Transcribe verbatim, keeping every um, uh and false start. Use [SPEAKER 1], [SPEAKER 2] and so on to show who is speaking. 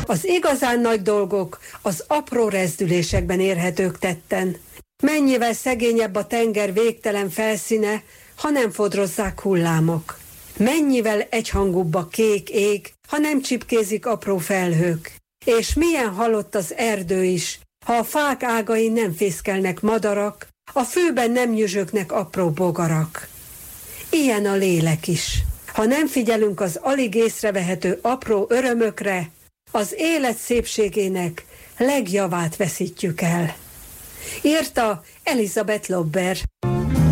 [SPEAKER 1] Az igazán nagy dolgok az apró rezdülésekben érhetők tetten. Mennyivel szegényebb a tenger végtelen felszíne, ha nem fodrozzák hullámok. Mennyivel egyhangúbb a kék ég, ha nem csipkézik apró felhők. És milyen halott az erdő is, ha a fák ágain nem fészkelnek madarak, a fűben nem nyüzsögnek apró bogarak. Ilyen a lélek is. Ha nem figyelünk az alig észrevehető apró örömökre, az élet szépségének legjavát veszítjük el. Írta Elizabeth Lobber.